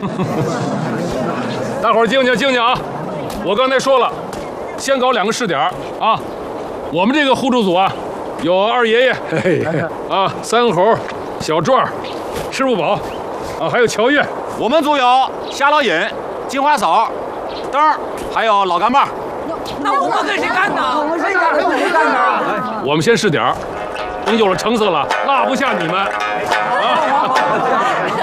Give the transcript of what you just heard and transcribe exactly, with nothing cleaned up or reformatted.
大伙儿静静静静啊！我刚才说了，先搞两个试点啊。我们这个互助组啊，有二爷爷，啊，三猴、小壮、吃不饱，啊，还有乔越。 我们组有夏老尹、金花嫂、灯儿，还有老干妈。 那我们跟谁干呢？ 我们谁干？跟谁干呢？ 我们先试点儿，等有了成色了，落不下你们。啊！